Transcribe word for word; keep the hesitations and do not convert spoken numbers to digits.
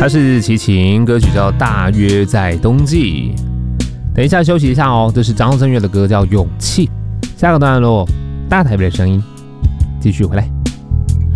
他是齐秦，歌曲叫《大约在冬季》。等一下休息一下哦，这是张震岳的歌叫《勇气》。下个段落，大台北的声音，继续回来。